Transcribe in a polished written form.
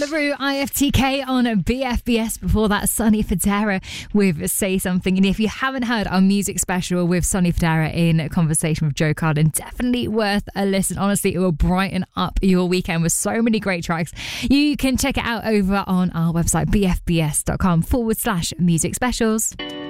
The Roo IFTK on BFBS. Before that, Sonny Fodera with Say Something. And if you haven't heard our music special with Sonny Fodera in conversation with Joe Carden, definitely worth a listen. Honestly, it will brighten up your weekend with so many great tracks. You can check it out over on our website, bfbs.com/music specials.